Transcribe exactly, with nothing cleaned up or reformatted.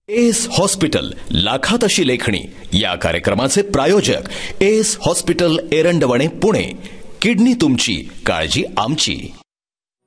S hospital लाखात अशी लेखणी या कार्यक्रमाचे प्रायोजक S hospital Erandwane Pune. Kidney तुमची, काळजी आमची.